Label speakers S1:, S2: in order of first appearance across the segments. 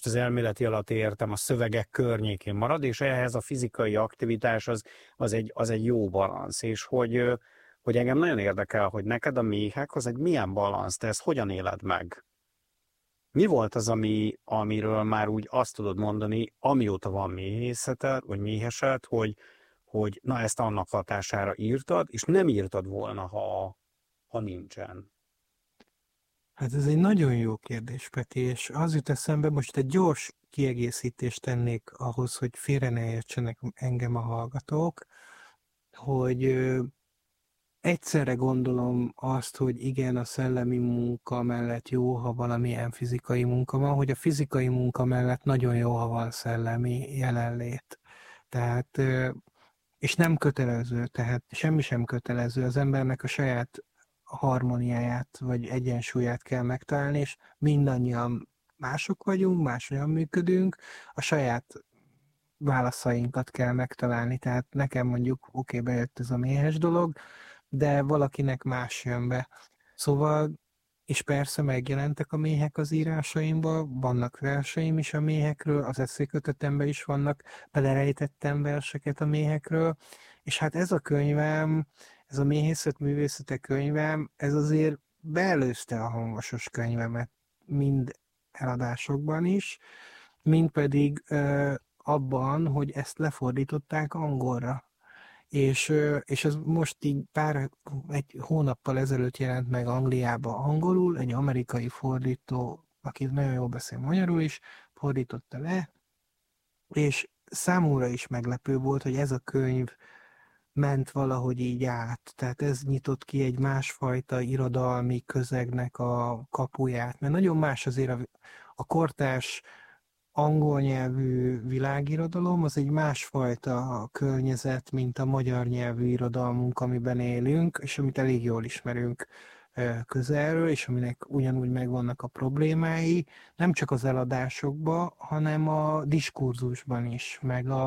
S1: most az elméleti alatt értem, a szövegek környékén marad, és ehhez a fizikai aktivitás az egy jó balansz, és hogy engem nagyon érdekel, hogy neked a méhek az egy milyen balansz, te ezt hogyan éled meg? Mi volt az, amiről már úgy azt tudod mondani, amióta van méhészeted, vagy méhesed, hogy na ezt annak hatására írtad, és nem írtad volna, ha nincsen.
S2: Hát ez egy nagyon jó kérdés, Peti, és az jut eszembe, most egy gyors kiegészítést tennék ahhoz, hogy félre ne értsenek engem a hallgatók, hogy egyszerre gondolom azt, hogy igen, a szellemi munka mellett jó, ha valamilyen fizikai munka van, hogy a fizikai munka mellett nagyon jó, ha van szellemi jelenlét. Tehát, és nem kötelező, tehát semmi sem kötelező, az embernek a saját harmóniáját vagy egyensúlyát kell megtalálni, és mindannyian mások vagyunk, máshogyan működünk, a saját válaszainkat kell megtalálni, tehát nekem mondjuk oké, bejött ez a méhes dolog, de valakinek más jön be. Szóval, és persze megjelentek a méhek az írásaimban, vannak verseim is a méhekről, az eszékötetemben is vannak, belerejtettem verseket a méhekről, és hát ez a könyvem, ez a Méhészet művészete könyvem, ez azért beelőzte a Hamvasos könyvemet mind eladásokban is, mind pedig abban, hogy ezt lefordították angolra. És ez most így egy hónappal ezelőtt jelent meg Angliába angolul, egy amerikai fordító, aki nagyon jól beszél magyarul is, fordította le, és számomra is meglepő volt, hogy ez a könyv ment valahogy így át. Tehát ez nyitott ki egy másfajta irodalmi közegnek a kapuját, mert nagyon más azért a kortárs angol nyelvű világirodalom, az egy másfajta környezet, mint a magyar nyelvű irodalmunk, amiben élünk, és amit elég jól ismerünk közelről, és aminek ugyanúgy megvannak a problémái, nem csak az eladásokban, hanem a diskurzusban is,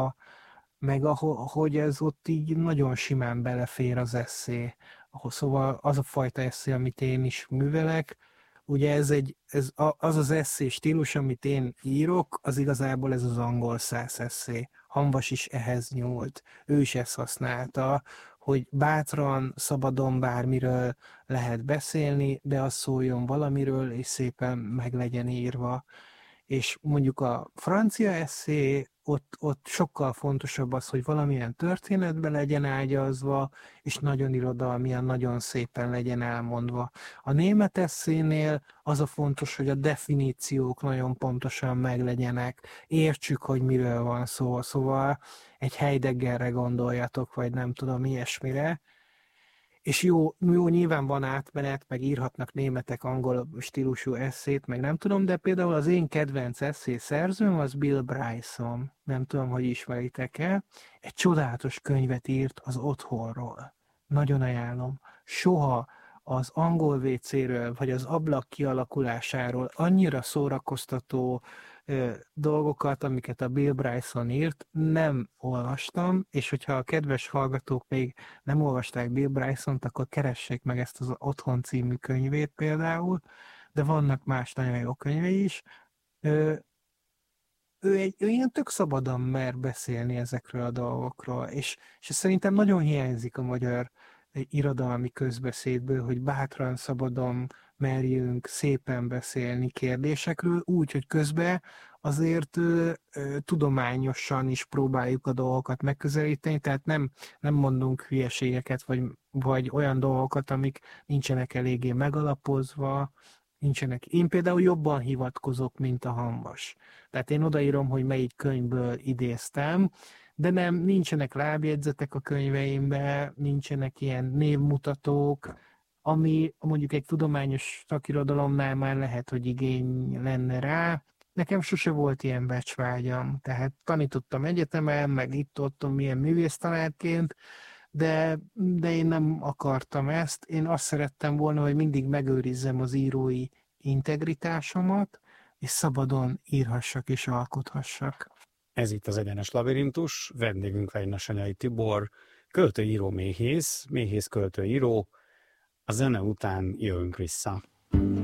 S2: hogy ez ott így nagyon simán belefér az esszé. Szóval az a fajta esszé, amit én is művelek, ugye az az esszé stílus, amit én írok, az igazából ez az angol száz esszé. Hamvas is ehhez nyúlt. Ő is ezt használta, hogy bátran, szabadon bármiről lehet beszélni, de az szóljon valamiről, és szépen meg legyen írva. És mondjuk a francia esszé, ott sokkal fontosabb az, hogy valamilyen történetbe legyen ágyazva, és nagyon irodalmian, nagyon szépen legyen elmondva. A német esszénél az a fontos, hogy a definíciók nagyon pontosan meglegyenek, értsük, hogy miről van szó, szóval egy Heideggerre gondoljatok, vagy nem tudom, ilyesmire, és jó, nyilván van átmenet, meg írhatnak németek angol stílusú esszét, meg nem tudom, de például az én kedvenc esszé szerzőm az Bill Bryson, nem tudom, hogy ismeritek-e, egy csodálatos könyvet írt az otthonról. Nagyon ajánlom. Soha az angol WC-ről, vagy az ablak kialakulásáról annyira szórakoztató dolgokat, amiket a Bill Bryson írt, nem olvastam, és hogyha a kedves hallgatók még nem olvasták Bill Bryson-t, akkor keressék meg ezt az Otthon című könyvét például, de vannak más nagyon jó könyvei is. Ő ilyen tök szabadon mer beszélni ezekről a dolgokról, és szerintem nagyon hiányzik a magyar irodalmi közbeszédből, hogy bátran, szabadon merjünk szépen beszélni kérdésekről, úgy, hogy közben azért tudományosan is próbáljuk a dolgokat megközelíteni, tehát nem mondunk hülyeségeket, vagy olyan dolgokat, amik nincsenek eléggé megalapozva, nincsenek. Én például jobban hivatkozok, mint a Hamvas. Tehát én odaírom, hogy melyik könyvből idéztem, de nincsenek lábjegyzetek a könyveimben, nincsenek ilyen névmutatók, ami mondjuk egy tudományos szakirodalomnál már lehet, hogy igény lenne rá. Nekem sose volt ilyen becsvágyam, tehát tanítottam egyetemen, meg itt-ott milyen művésztanárként, de én nem akartam ezt. Én azt szerettem volna, hogy mindig megőrizzem az írói integritásomat, és szabadon írhassak és alkothassak.
S1: Ez itt az Egyenes Labirintus, vendégünk Vegynesanyai Tibor, költőíró méhész, méhész költőíró. A zene után jövünk vissza.